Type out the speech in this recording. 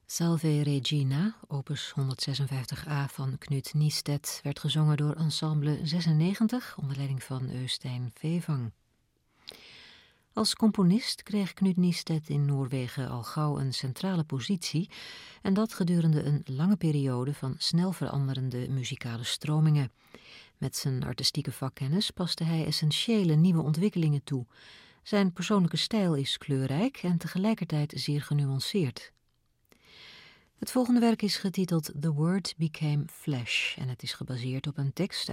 Salve Regina, opus 156a van Knut Niestedt, werd gezongen door Ensemble 96 onder leiding van Øystein Fevang. Als componist kreeg Knut Niestedt in Noorwegen al gauw een centrale positie en dat gedurende een lange periode van snel veranderende muzikale stromingen. Met zijn artistieke vakkennis paste hij essentiële nieuwe ontwikkelingen toe. Zijn persoonlijke stijl is kleurrijk en tegelijkertijd zeer genuanceerd. Het volgende werk is getiteld The Word Became Flesh en het is gebaseerd op een tekst